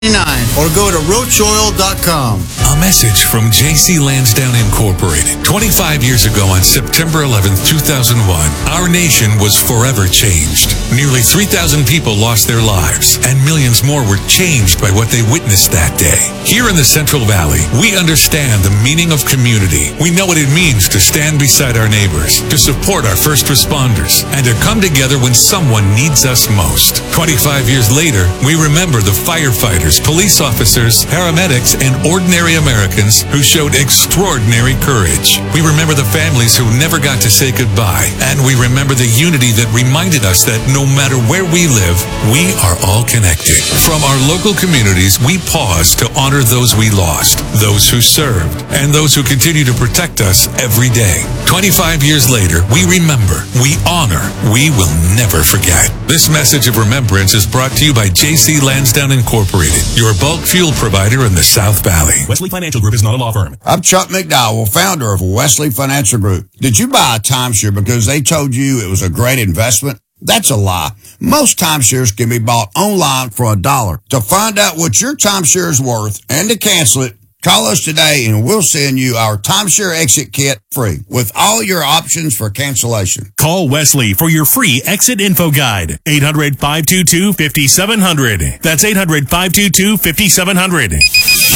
or go to roachoil.com. A message from J.C. Lansdowne Incorporated. 25 years ago on September 11, 2001, our nation was forever changed. Nearly 3,000 people lost their lives, and millions more were changed by what they witnessed that day. Here in the Central Valley, we understand the meaning of community. We know what it means to stand beside our neighbors, to support our first responders, and to come together when someone needs us most. 25 years later, we remember the firefighters, police officers, paramedics, and ordinary Americans who showed extraordinary courage. We remember the families who never got to say goodbye, and we remember the unity that reminded us that no matter where we live, we are all connected. From our local communities, we pause to honor those we lost, those who served, and those who continue to protect us every day. 25 years later, we remember, we honor, we will never forget. This message of remembrance is brought to you by J.C. Lansdowne Incorporated, your bulk fuel provider in the South Valley. Wesley Financial Group is not a law firm. I'm Chuck McDowell, founder of Wesley Financial Group. Did you buy a timeshare because they told you it was a great investment? That's a lie. Most timeshares can be bought online for $1. To find out what your timeshare is worth and to cancel it, call us today and we'll send you our timeshare exit kit free with all your options for cancellation. Call Wesley for your free exit info guide. 800-522-5700. That's 800-522-5700.